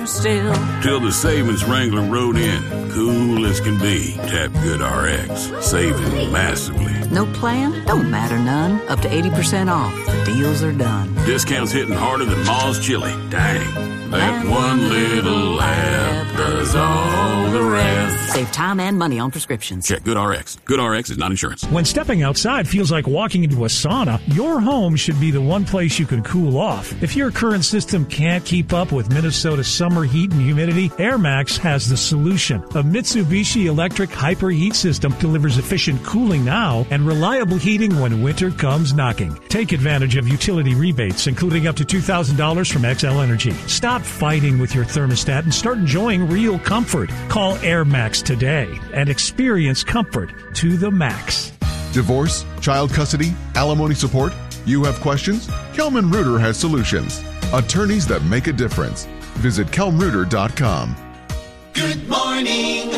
still. Till the savings Wrangler rode in. Cool as can be. Tap GoodRx. Saving massively. No plan? Don't matter none. Up to 80% off. The deals are done. Discounts hitting harder than Ma's chili. Dang. That one little laugh does all the rest. Save time and money on prescriptions. Check GoodRx. GoodRx is not insurance. When stepping outside feels like walking into a sauna, your home should be the one place you can cool off. If your current system can't keep up with Minnesota's summer heat and humidity, AirMax has the solution. A Mitsubishi electric hyperheat system delivers efficient cooling now and reliable heating when winter comes knocking. Take advantage of utility rebates, including up to $2,000 from XL Energy. Stop fighting with your thermostat and start enjoying real comfort. Call AirMax today and experience comfort to the max. Divorce, child custody, alimony support? You have questions? Kelman Reuter has solutions. Attorneys that make a difference. Visit kelmreuter.com. Good morning,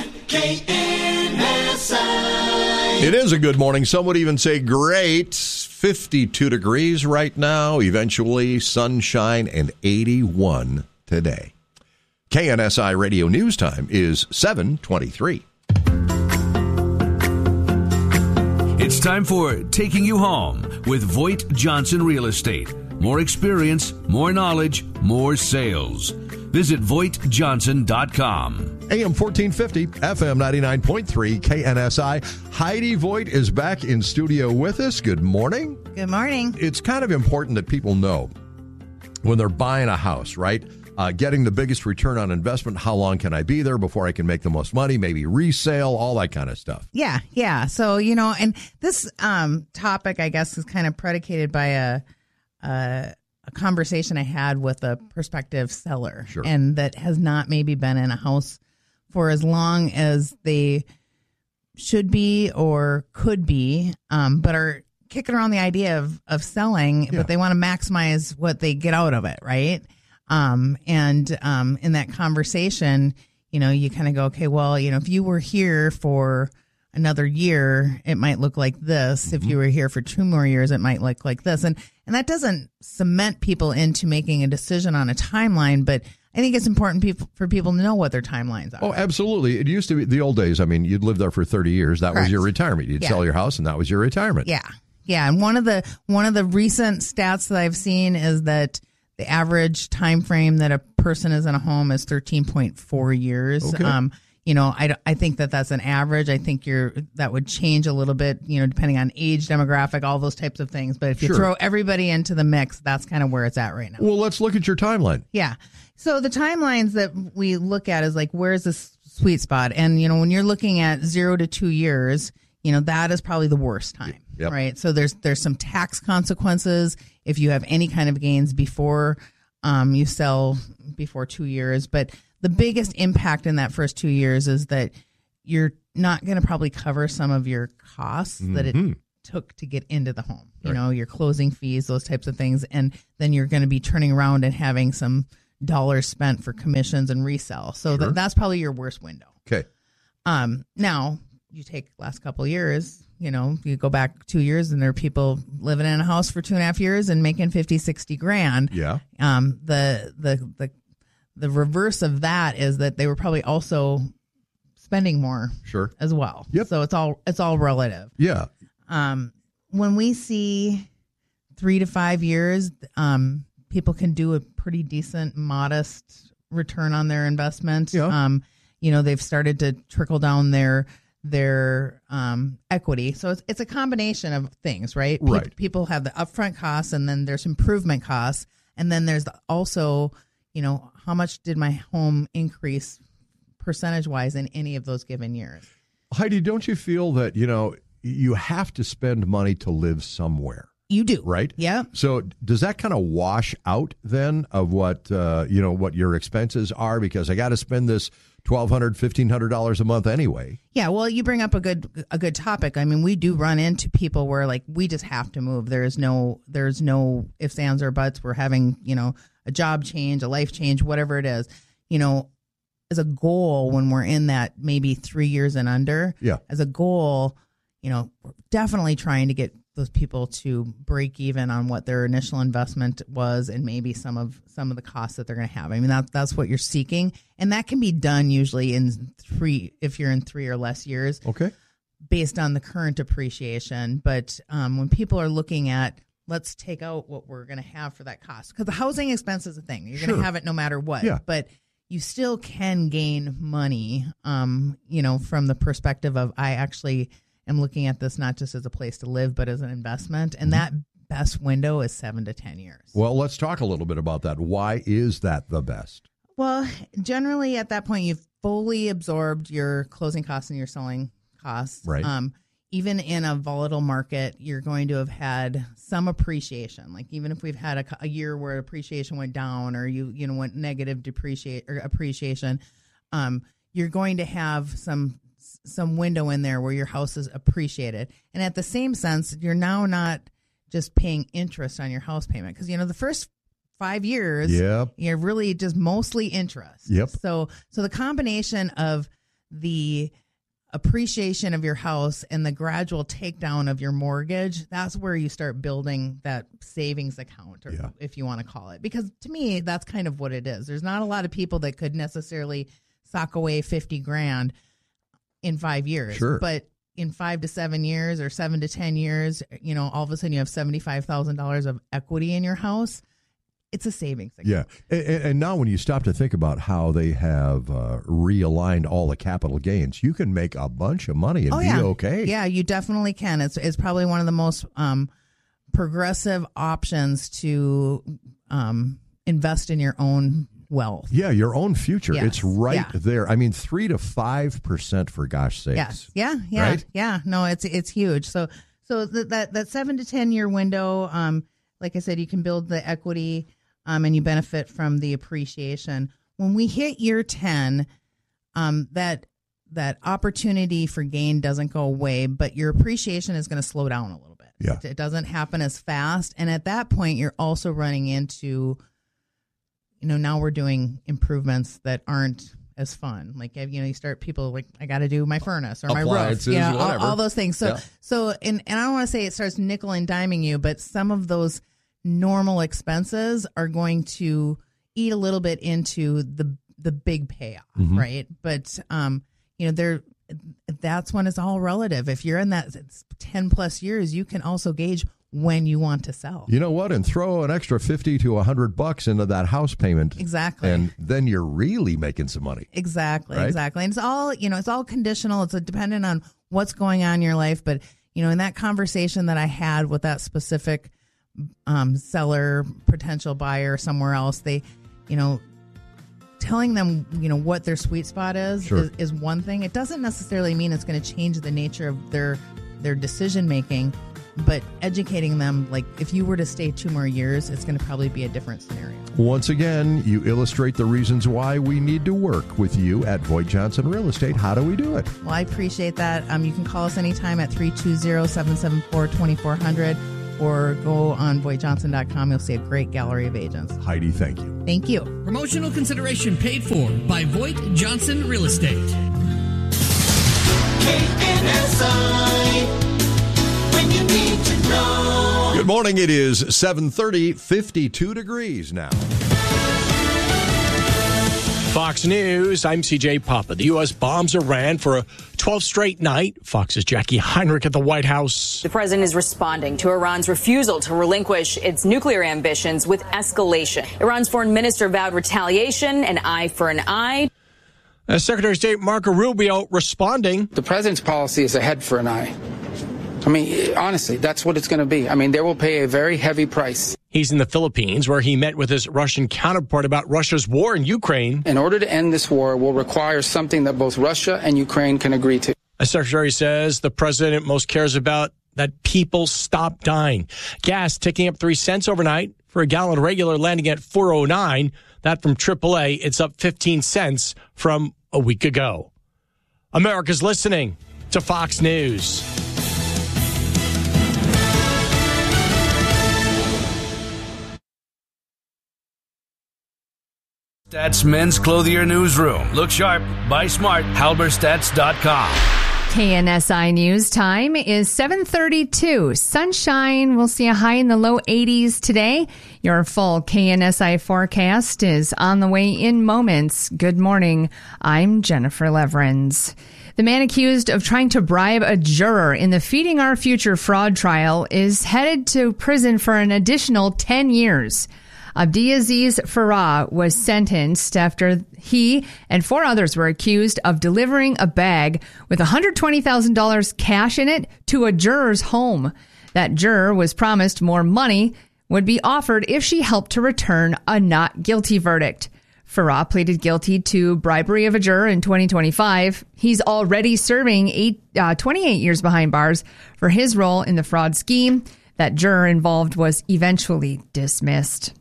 KNSI. It is a good morning. Some would even say great. 52 degrees right now. Eventually sunshine and 81 today. KNSI Radio News Time is 7:23. It's time for Taking You Home with Voigt Johnson Real Estate. More experience, more knowledge, more sales. Visit VoigtJohnson.com. AM 1450, FM 99.3, KNSI. Heidi Voigt is back in studio with us. Good morning. Good morning. It's kind of important that people know when they're buying a house, right? Getting the biggest return on investment. How long can I be there before I can make the most money? Maybe resale, all that kind of stuff. Yeah. So, and this topic, I guess, is kind of predicated by a conversation I had with a prospective seller. Sure. And that has not maybe been in a house for as long as they should be or could be, but are kicking around the idea of selling, but they want to maximize what they get out of it, right? In that conversation, you kind of go, okay, well, if you were here for another year, it might look like this. Mm-hmm. If you were here for 2 more years, it might look like this. And that doesn't cement people into making a decision on a timeline, but I think it's important for people to know what their timelines are. Oh, absolutely. It used to be the old days. I mean, you'd live there for 30 years. That Correct. was your retirement. You'd sell your house and that was your retirement. Yeah. And one of the recent stats that I've seen is that the average time frame that a person is in a home is 13.4 years. Okay. I think that's an average. I think that would change a little bit, depending on age, demographic, all those types of things. But if you throw everybody into the mix, that's kind of where it's at right now. Well, let's look at your timeline. Yeah. So the timelines that we look at is like, where's the sweet spot? And, when you're looking at 0 to 2 years, that is probably the worst time. Yep. Right. So there's some tax consequences if you have any kind of gains before you sell before 2 years. But the biggest impact in that first 2 years is that you're not going to probably cover some of your costs that it took to get into the home. Your closing fees, those types of things. And then you're going to be turning around and having some dollars spent for commissions and resell. So that's probably your worst window. Okay. Now, you take the last couple of years, you go back 2 years and there are people living in a house for 2.5 years and making 50, 60 grand. Yeah. The reverse of that is that they were probably also spending more as well. Yep. So it's all relative. Yeah. When we see 3 to 5 years, people can do a pretty decent, modest return on their investment. Yeah. They've started to trickle down their equity. So it's a combination of things, right? Right. People have the upfront costs, and then there's improvement costs, and then there's also, how much did my home increase percentage-wise in any of those given years? Heidi, don't you feel that, you have to spend money to live somewhere? You do. Right? Yeah. So does that kind of wash out then of what, what your expenses are? Because I got to spend this $1,200, $1,500 a month anyway. Yeah. Well, you bring up a good topic. I mean, we do run into people where we just have to move. There's no ifs, ands, or buts. We're having, a job change, a life change, whatever it is, as a goal when we're in that maybe 3 years and under. Yeah. As a goal, we're definitely trying to get those people to break even on what their initial investment was, and maybe some of the costs that they're going to have. I mean, that's what you're seeking, and that can be done usually if you're in 3 or less years. Okay. Based on the current appreciation. But when people are looking at, let's take out what we're going to have for that cost, because the housing expense is a thing. You're going to have it no matter what. Yeah. But you still can gain money, from the perspective of, I actually am looking at this not just as a place to live, but as an investment. And that best window is 7 to 10 years. Well, let's talk a little bit about that. Why is that the best? Well, generally at that point, you've fully absorbed your closing costs and your selling costs. Right. Even in a volatile market, you're going to have had some appreciation. Like even if we've had a year where appreciation went down, or you went negative appreciation, you're going to have some window in there where your house is appreciated. And at the same sense, you're now not just paying interest on your house payment, because the first 5 years, you're really just mostly interest. Yep. So the combination of the appreciation of your house and the gradual takedown of your mortgage, that's where you start building that savings account, or if you want to call it. Because to me, that's kind of what it is. There's not a lot of people that could necessarily sock away $50,000 in 5 years. Sure. But in 5 to 7 years or 7 to 10 years, all of a sudden you have $75,000 of equity in your house. It's a savings account. Yeah. And now when you stop to think about how they have realigned all the capital gains, you can make a bunch of money and be okay. Yeah, you definitely can. It's probably one of the most progressive options to invest in your own wealth. Yeah, your own future. Yes. It's right there. I mean, 3 to 5% for gosh sakes. Yes. Yeah. Right? Yeah. No, it's huge. So that 7 to 10 year window, like I said, you can build the equity. And you benefit from the appreciation. When we hit year 10, that opportunity for gain doesn't go away, but your appreciation is going to slow down a little bit. Yeah. It doesn't happen as fast. And at that point, you're also running into, now we're doing improvements that aren't as fun. Like, you start people like, I got to do my furnace or my roof. Yeah, all those things. So, and I don't want to say it starts nickel and diming you, but some of those normal expenses are going to eat a little bit into the big payoff, right? But that's when it's all relative. If you're in that 10 plus years, you can also gauge when you want to sell. You know what? And throw an extra $50 to $100 into that house payment. Exactly. And then you're really making some money. Exactly. Right? Exactly. And it's all, it's all conditional. It's dependent on what's going on in your life. But, in that conversation that I had with that specific seller, potential buyer somewhere else, they, telling them, what their sweet spot is one thing. It doesn't necessarily mean it's going to change the nature of their decision making, but educating them, like if you were to stay 2 more years, it's going to probably be a different scenario. Once again, you illustrate the reasons why we need to work with you at Voigt Johnson Real Estate. How do we do it? Well, I appreciate that. You can call us anytime at 320-774-2400. Or go on VoigtJohnson.com. You'll see a great gallery of agents. Heidi, thank you. Thank you. Promotional consideration paid for by Voigt Johnson Real Estate. KNSI, when you need to know. Good morning. It is 7:30, 52 degrees now. Fox News, I'm CJ Papa. The U.S. bombs Iran for a 12th straight night. Fox's Jackie Heinrich at the White House. The president is responding to Iran's refusal to relinquish its nuclear ambitions with escalation. Iran's foreign minister vowed retaliation, an eye for an eye. Secretary of State Marco Rubio responding. The president's policy is a head for an eye. I mean, honestly, that's what it's going to be. I mean, they will pay a very heavy price. He's in the Philippines, where he met with his Russian counterpart about Russia's war in Ukraine. In order to end this war will require something that both Russia and Ukraine can agree to. A secretary says the president most cares about that people stop dying. Gas ticking up 3 cents overnight for a gallon regular, landing at $4.09. That from AAA, it's up 15 cents from a week ago. America's listening to Fox News. Stats Men's Clothier Newsroom. Look sharp, buy smart, Halberstats.com. KNSI News time is 7:32. Sunshine. We'll see a high in the low 80s today. Your full KNSI forecast is on the way in moments. Good morning. I'm Jennifer Leverins. The man accused of trying to bribe a juror in the Feeding Our Future fraud trial is headed to prison for an additional 10 years. Abdiaziz Farah was sentenced after he and 4 others were accused of delivering a bag with $120,000 cash in it to a juror's home. That juror was promised more money would be offered if she helped to return a not guilty verdict. Farah pleaded guilty to bribery of a juror in 2025. He's already serving 28 years behind bars for his role in the fraud scheme. That juror involved was eventually dismissed.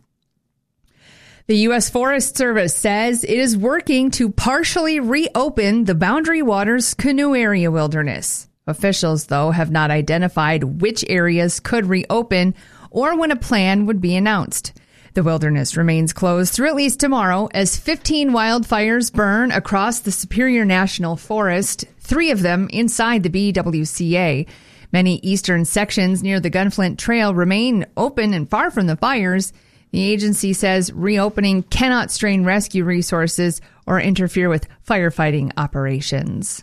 The U.S. Forest Service says it is working to partially reopen the Boundary Waters Canoe Area Wilderness. Officials, though, have not identified which areas could reopen or when a plan would be announced. The wilderness remains closed through at least tomorrow as 15 wildfires burn across the Superior National Forest, 3 of them inside the BWCA. Many eastern sections near the Gunflint Trail remain open and far from the fires. The agency says reopening cannot strain rescue resources or interfere with firefighting operations.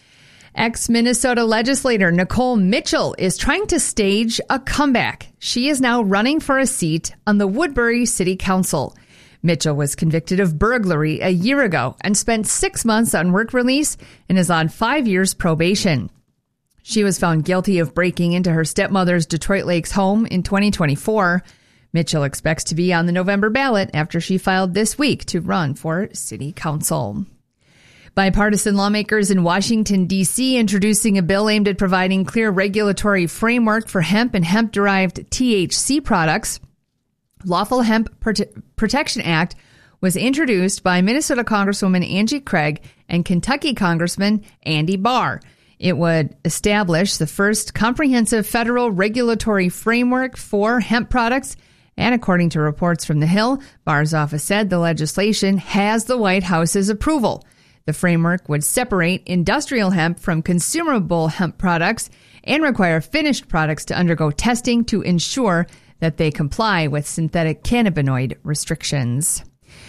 Ex-Minnesota legislator Nicole Mitchell is trying to stage a comeback. She is now running for a seat on the Woodbury City Council. Mitchell was convicted of burglary a year ago and spent 6 months on work release and is on 5 years probation. She was found guilty of breaking into her stepmother's Detroit Lakes home in 2024. Mitchell expects to be on the November ballot after she filed this week to run for city council. Bipartisan lawmakers in Washington, D.C. introducing a bill aimed at providing clear regulatory framework for hemp and hemp-derived THC products. Lawful Hemp Protection Act was introduced by Minnesota Congresswoman Angie Craig and Kentucky Congressman Andy Barr. It would establish the first comprehensive federal regulatory framework for hemp products. And according to reports from The Hill, Barr's office said the legislation has the White House's approval. The framework would separate industrial hemp from consumable hemp products and require finished products to undergo testing to ensure that they comply with synthetic cannabinoid restrictions.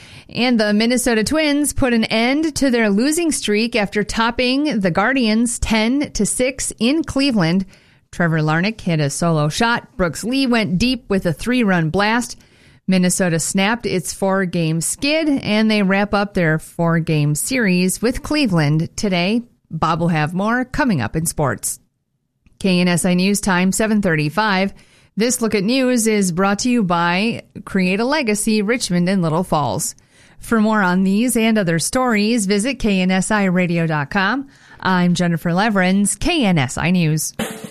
And the Minnesota Twins put an end to their losing streak after topping the Guardians 10-6 in Cleveland. Trevor Larnach hit a solo shot. Brooks Lee went deep with a 3-run blast. Minnesota snapped its 4-game skid, and they wrap up their 4-game series with Cleveland today. Bob will have more coming up in sports. KNSI News Time, 7:35. This Look at News is brought to you by Create a Legacy, Richmond and Little Falls. For more on these and other stories, visit KNSIRadio.com. I'm Jennifer Leverins, KNSI News.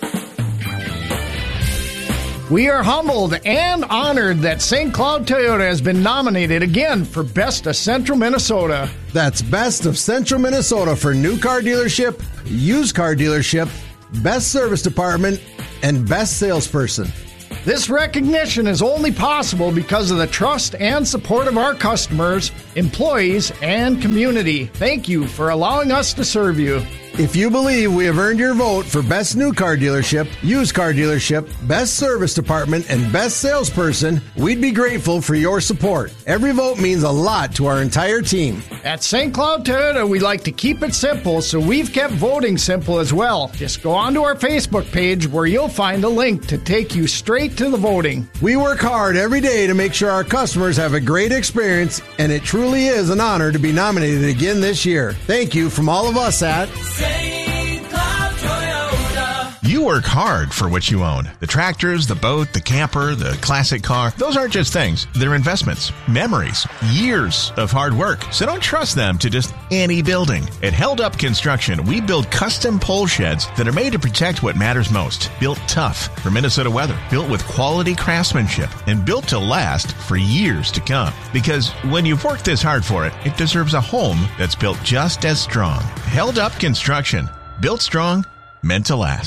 We are humbled and honored that St. Cloud Toyota has been nominated again for Best of Central Minnesota. That's Best of Central Minnesota for new car dealership, used car dealership, best service department, and best salesperson. This recognition is only possible because of the trust and support of our customers, employees, and community. Thank you for allowing us to serve you. If you believe we have earned your vote for Best New Car Dealership, Used Car Dealership, Best Service Department, and Best Salesperson, we'd be grateful for your support. Every vote means a lot to our entire team. At St. Cloud Toyota, we like to keep it simple, so we've kept voting simple as well. Just go onto our Facebook page where you'll find a link to take you straight to the voting. We work hard every day to make sure our customers have a great experience, and it truly is an honor to be nominated again this year. Thank you from all of us at St. Cloud Toyota. You work hard for what you own. The tractors, the boat, the camper, the classic car. Those aren't just things. They're investments, memories, years of hard work. So don't trust them to just any building. At Held Up Construction, we build custom pole sheds that are made to protect what matters most. Built tough for Minnesota weather. Built with quality craftsmanship and built to last for years to come. Because when you've worked this hard for it, it deserves a home that's built just as strong. Held Up Construction. Built strong, meant to last.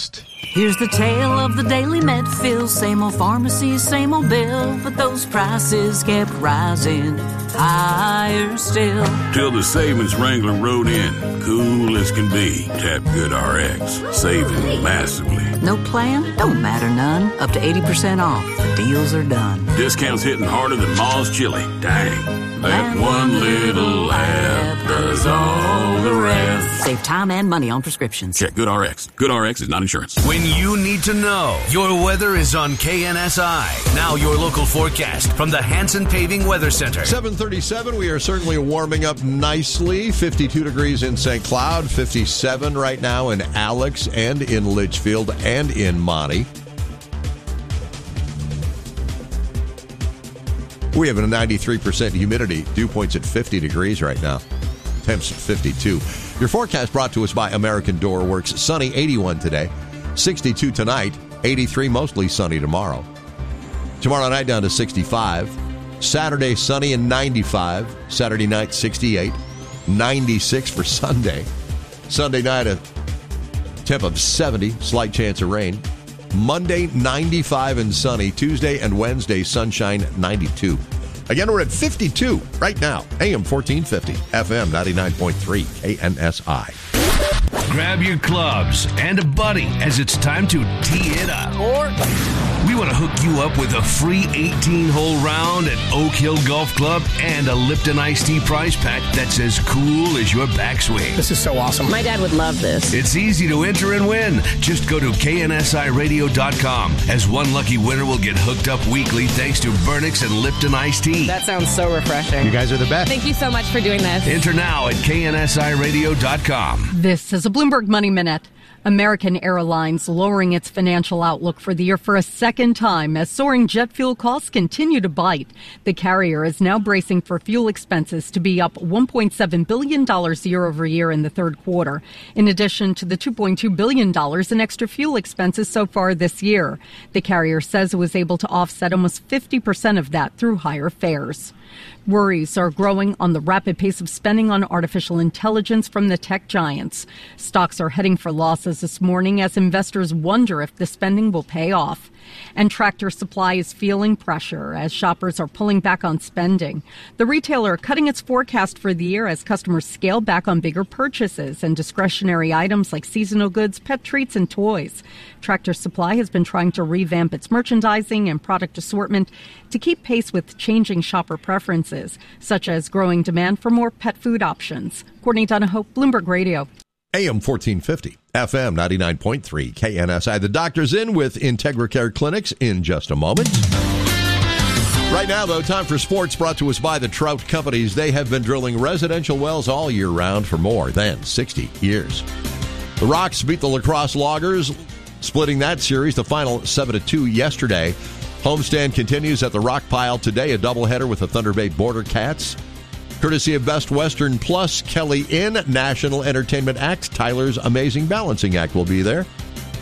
Here's the tale of the daily Medfill. Same old pharmacy, same old bill, but those prices kept rising higher still. Till the savings Wrangler rode in, cool as can be. Tap GoodRx, saving massively. No plan? Don't matter none. Up to 80% off. The deals are done. Discounts hitting harder than Ma's chili. Dang, that one little app does all the rest. Save time and money on prescriptions. Check GoodRx. GoodRx is not insurance. When you need to know, your weather is on KNSI. Now your local forecast from the Hanson Paving Weather Center. 7:37, we are certainly warming up nicely. 52 degrees in St. Cloud, 57 right now in Alex and in Litchfield and in Monty. We have a 93% humidity. Dew point's at 50 degrees right now. Temps at 52. Your forecast brought to us by American Door Works. Sunny, 81 today. 62 tonight. 83, mostly sunny tomorrow. Tomorrow night down to 65. Saturday, sunny and 95. Saturday night, 68. 96 for Sunday. Sunday night, a temp of 70. Slight chance of rain. Monday, 95 and sunny. Tuesday and Wednesday, sunshine, 92. Again, we're at 52 right now. AM 1450, FM 99.3, KNSI. Grab your clubs and a buddy as it's time to tee it up. We want to hook you up with a free 18-hole round at Oak Hill Golf Club and a Lipton Iced Tea prize pack that's as cool as your backswing. This is so awesome. My dad would love this. It's easy to enter and win. Just go to KNSIRadio.com, as one lucky winner will get hooked up weekly thanks to Burnix and Lipton Iced Tea. That sounds so refreshing. You guys are the best. Thank you so much for doing this. Enter now at KNSIRadio.com. This is a Bloomberg Money Minute. American Airlines lowering its financial outlook for the year for a second time as soaring jet fuel costs continue to bite. The carrier is now bracing for fuel expenses to be up $1.7 billion year over year in the third quarter, in addition to the $2.2 billion in extra fuel expenses so far this year. The carrier says it was able to offset almost 50% of that through higher fares. Worries are growing on the rapid pace of spending on artificial intelligence from the tech giants. Stocks are heading for losses this morning as investors wonder if the spending will pay off. And Tractor Supply is feeling pressure as shoppers are pulling back on spending. The retailer cutting its forecast for the year as customers scale back on bigger purchases and discretionary items like seasonal goods, pet treats, and toys. Tractor Supply has been trying to revamp its merchandising and product assortment to keep pace with changing shopper preferences, such as growing demand for more pet food options. Courtney Donahoe, Bloomberg Radio. AM 1450, FM 99.3, KNSI. The doctor's in with Integra Care Clinics in just a moment. Right now, though, time for sports brought to us by the Trout Companies. They have been drilling residential wells all year round for more than 60 years. The Rocks beat the La Crosse Loggers, splitting that series, the final 7-2 yesterday. Homestand continues at the Rock Pile today, a doubleheader with the Thunder Bay Border Cats. Courtesy of Best Western Plus, Kelly Inn, National Entertainment Act, Tyler's Amazing Balancing Act will be there.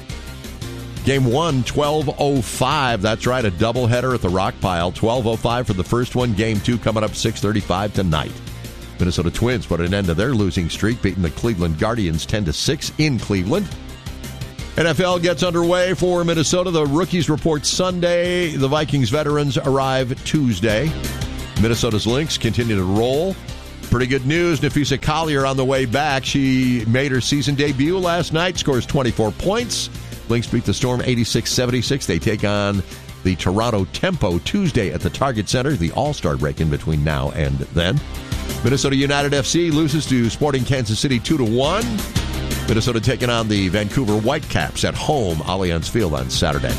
Game 1, 12:05. That's right, a doubleheader at the Rock Pile. 12:05 for the first one. Game 2 coming up 6:35 tonight. Minnesota Twins put an end to their losing streak, beating the Cleveland Guardians 10-6 in Cleveland. NFL gets underway for Minnesota. The rookies report Sunday. The Vikings veterans arrive Tuesday. Minnesota's Lynx continue to roll. Pretty good news. Nafisa Collier on the way back. She made her season debut last night, scores 24 points. Lynx beat the Storm 86-76. They take on the Toronto Tempo Tuesday at the Target Center. The All-Star break in between now and then. Minnesota United FC loses to Sporting Kansas City 2-1. Minnesota taking on the Vancouver Whitecaps at home, Allianz Field on Saturday.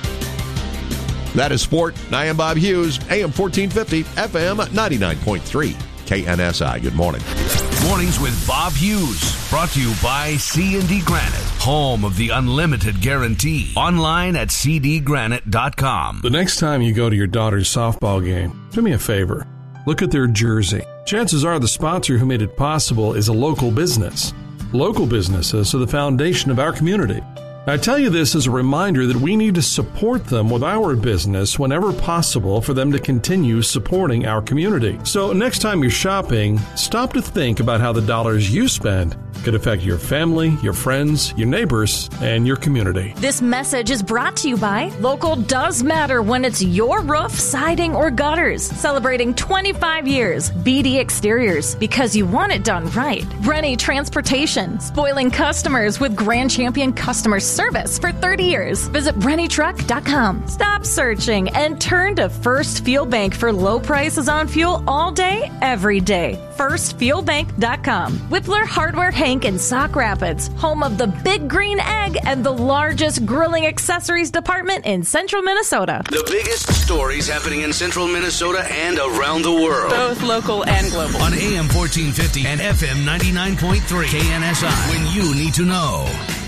That is sport. I am Bob Hughes, AM 1450, FM 99.3, KNSI. Good morning. Mornings with Bob Hughes, brought to you by C&D Granite, home of the unlimited guarantee. Online at cdgranite.com. The next time you go to your daughter's softball game, do me a favor. Look at their jersey. Chances are the sponsor who made it possible is a local business. Local businesses are the foundation of our community. I tell you this as a reminder that we need to support them with our business whenever possible for them to continue supporting our community. So next time you're shopping, stop to think about how the dollars you spend could affect your family, your friends, your neighbors, and your community. This message is brought to you by Local Does Matter when it's your roof, siding, or gutters. Celebrating 25 years. BD Exteriors, because you want it done right. Rennie Transportation, spoiling customers with Grand Champion customer service for 30 years. Visit RennieTruck.com. Stop searching and turn to First Fuel Bank for low prices on fuel all day, every day. FirstFuelBank.com. Whippler Hardware Hank in Sauk Rapids, home of the Big Green Egg and the largest grilling accessories department in central Minnesota. The biggest stories happening in central Minnesota and around the world. Both local and global. On AM 1450 and FM 99.3 KNSI. When you need to know.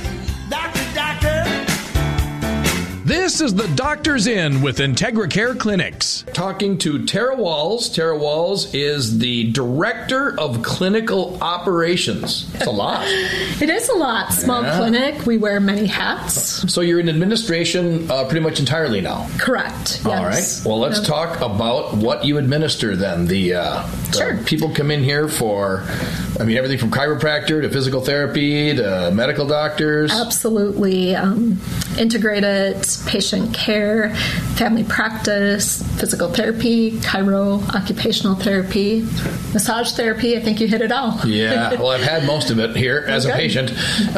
This is the Doctor's In with Integra Care Clinics. Talking to Tara Walls. Tara Walls is the Director of Clinical Operations. It's a lot. It is a lot. Small clinic. We wear many hats. So you're in administration pretty much entirely now? Correct. Yes. All right. Well, let's talk about what you administer then. Sure. People come in here for, everything from chiropractor to physical therapy to medical doctors. Absolutely. Integrated patient care, family practice, physical therapy, chiro, occupational therapy, massage therapy. I think you hit it all. Yeah. Well, I've had most of it here as a patient.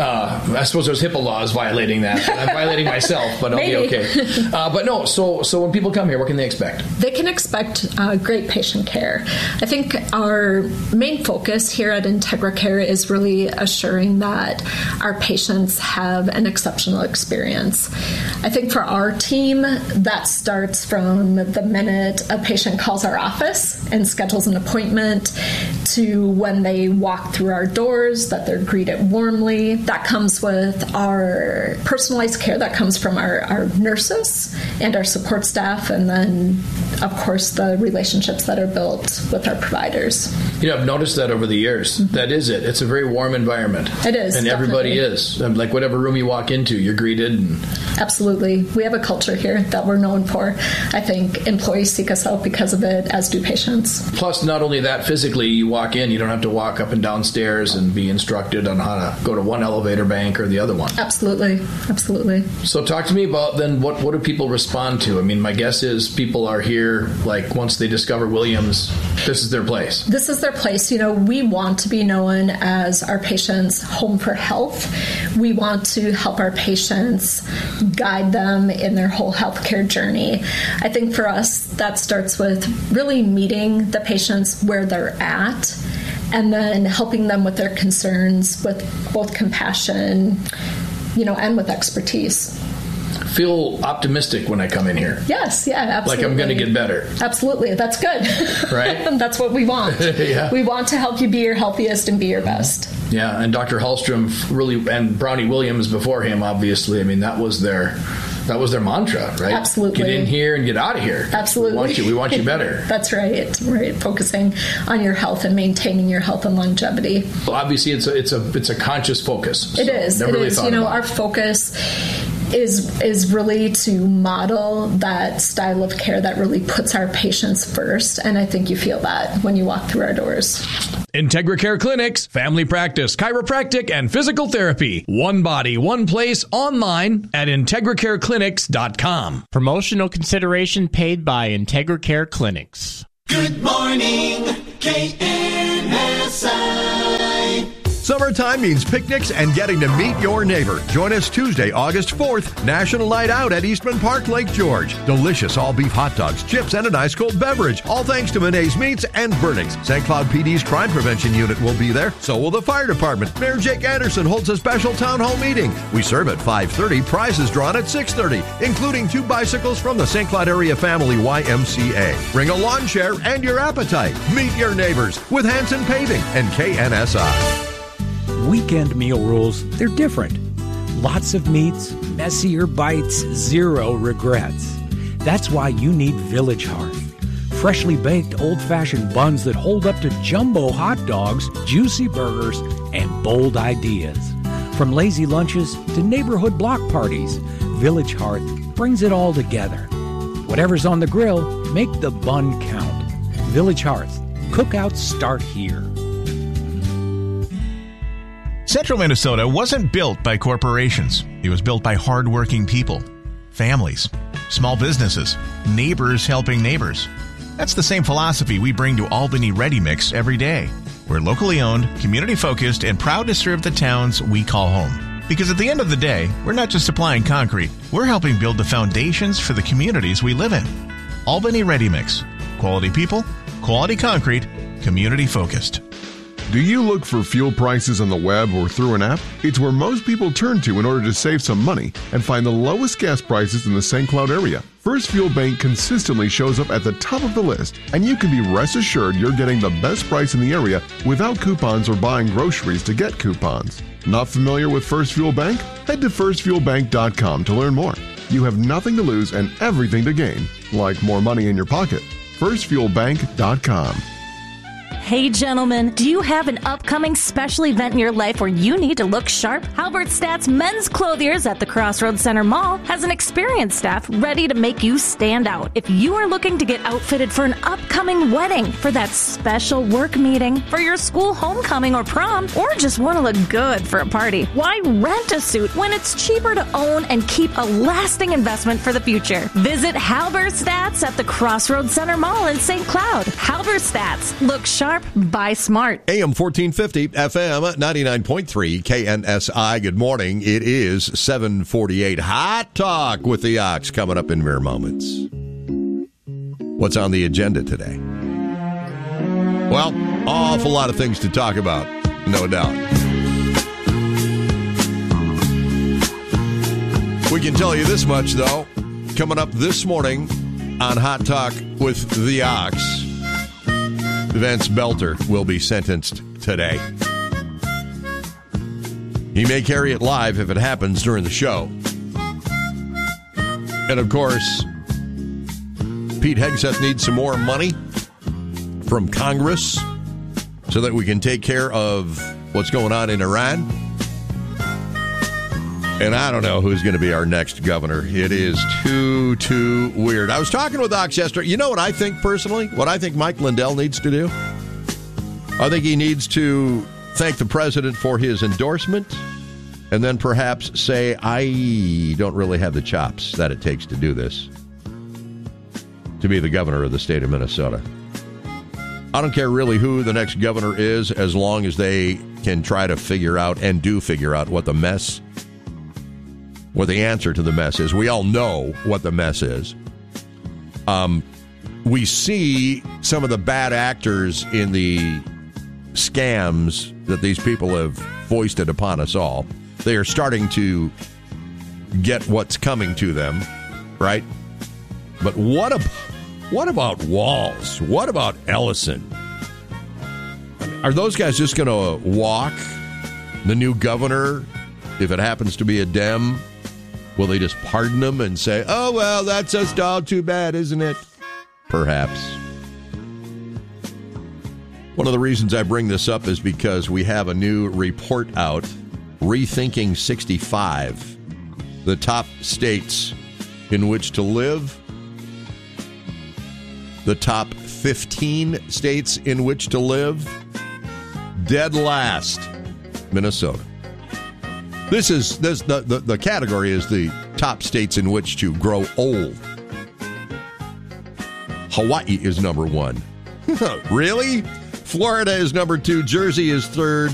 I suppose there's HIPAA laws violating that. I'm violating myself, but I'll be okay. But no, so when people come here, what can they expect? They can expect great patient care. I think our main focus here at Integra Care is really assuring that our patients have an exceptional experience. I think for our team, that starts from the minute a patient calls our office and schedules an appointment to when they walk through our doors, that they're greeted warmly. That comes with our personalized care that comes from our nurses and our support staff, and then, of course, the relationships that are built with our providers. I've noticed that over the years. That is it. It's a very warm environment. It is. And definitely. everybody is. Like whatever room you walk into, you're greeted. Absolutely. We have a culture here that we're known for. I think employees seek us out because of it, as do patients. Plus, not only that, physically, you walk in, you don't have to walk up and down stairs and be instructed on how to go to one elevator bank or the other one. Absolutely. Absolutely. So talk to me about then what do people respond to? My guess is people are here, like once they discover Williams, this is their place. This is their place. We want to be known as our patients' home for health. We want to help our patients, guide them in their whole healthcare journey. I think for us, that starts with really meeting the patients where they're at and then helping them with their concerns with both compassion, and with expertise. Feel optimistic when I come in here. Yes, yeah, absolutely. Like I'm going to get better. Absolutely. That's good. Right? That's what we want. Yeah. We want to help you be your healthiest and be your best. Yeah, and Dr. Hallstrom really, and Brownie Williams before him, obviously, that was their mantra, right? Absolutely. Get in here and get out of here. Absolutely. We want you better. That's right. Right. Focusing on your health and maintaining your health and longevity. Well, obviously, it's a conscious focus. It is. Never really thought about our focus is really to model that style of care that really puts our patients first. And I think you feel that when you walk through our doors. Integra Care Clinics, family practice, chiropractic, and physical therapy. One body, one place, online at IntegraCareClinics.com. Promotional consideration paid by Integra Care Clinics. Good morning, KNSI. Summertime means picnics and getting to meet your neighbor. Join us Tuesday, August 4th, National Night Out at Eastman Park, Lake George. Delicious all-beef hot dogs, chips, and an ice-cold beverage. All thanks to Monet's Meats and Burnings. St. Cloud PD's Crime Prevention Unit will be there. So will the fire department. Mayor Jake Anderson holds a special town hall meeting. We serve at 5:30, prizes drawn at 6:30, including 2 bicycles from the St. Cloud Area Family YMCA. Bring a lawn chair and your appetite. Meet your neighbors with Hanson Paving and KNSI. Weekend meal rules, they're different. Lots of meats, messier bites, zero regrets. That's why you need Village Hearth. Freshly baked old-fashioned buns that hold up to jumbo hot dogs, juicy burgers, and bold ideas. From lazy lunches to neighborhood block parties, Village Hearth brings it all together. Whatever's on the grill, make the bun count. Village Hearth. Cookouts start here. Central Minnesota wasn't built by corporations. It was built by hardworking people, families, small businesses, neighbors helping neighbors. That's the same philosophy we bring to Albany Ready Mix every day. We're locally owned, community-focused, and proud to serve the towns we call home. Because at the end of the day, we're not just supplying concrete, we're helping build the foundations for the communities we live in. Albany Ready Mix. Quality people, quality concrete, community-focused. Do you look for fuel prices on the web or through an app? It's where most people turn to in order to save some money and find the lowest gas prices in the St. Cloud area. First Fuel Bank consistently shows up at the top of the list, and you can be rest assured you're getting the best price in the area without coupons or buying groceries to get coupons. Not familiar with First Fuel Bank? Head to firstfuelbank.com to learn more. You have nothing to lose and everything to gain, like more money in your pocket. firstfuelbank.com. Hey, gentlemen, do you have an upcoming special event in your life where you need to look sharp? Halberstadt's Men's Clothiers at the Crossroads Center Mall has an experienced staff ready to make you stand out. If you are looking to get outfitted for an upcoming wedding, for that special work meeting, for your school homecoming or prom, or just want to look good for a party, why rent a suit when it's cheaper to own and keep a lasting investment for the future? Visit Halberstadt's at the Crossroads Center Mall in St. Cloud. Halberstadt's. Look sharp. Buy smart. AM 1450, FM 99.3, KNSI. Good morning. It is 7:48. Hot Talk with the Ox coming up in mere moments. What's on the agenda today? Well, awful lot of things to talk about, no doubt. We can tell you this much, though. Coming up this morning on Hot Talk with the Ox, Vance Belter will be sentenced today. He may carry it live if it happens during the show. And of course, Pete Hegseth needs some more money from Congress so that we can take care of what's going on in Iran. And I don't know who's going to be our next governor. It is too weird. I was talking with Ox yesterday. You know what I think personally? What I think Mike Lindell needs to do? I think he needs to thank the president for his endorsement and then perhaps say, I don't really have the chops that it takes to do this, to be the governor of the state of Minnesota. I don't care really who the next governor is, as long as they can try to figure out and do figure out what the answer to the mess is. We all know what the mess is. We see some of the bad actors in the scams that these people have foisted upon us all. They are starting to get what's coming to them, right? But what about Walz? What about Ellison? Are those guys just going to walk? The new governor, if it happens to be a Dem, will they just pardon them and say, oh, well, that's just all too bad, isn't it? Perhaps. One of the reasons I bring this up is because we have a new report out, Rethinking 65, the top states in which to live, the top 15 states in which to live, dead last, Minnesota. The category is the top states in which to grow old. Hawaii is number one. Really? Florida is number 2. Jersey is 3rd.